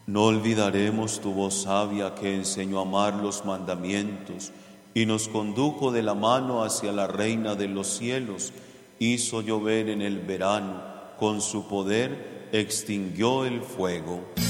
No olvidaremos tu voz sabia que enseñó a amar los mandamientos y nos condujo de la mano hacia la Reina de los cielos, hizo llover en el verano, con su poder extinguió el fuego.